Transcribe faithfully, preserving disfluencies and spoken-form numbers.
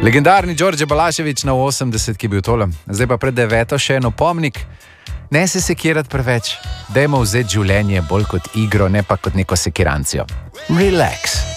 Legendarni Đorđe Balašević na osemdeset, ki je bil tole. Zdaj pa pred deveto še eno pomnik. Ne se sekirati preveč, dajmo vzeti življenje bolj kot igro, ne pa kot neko sekirancijo. Relax.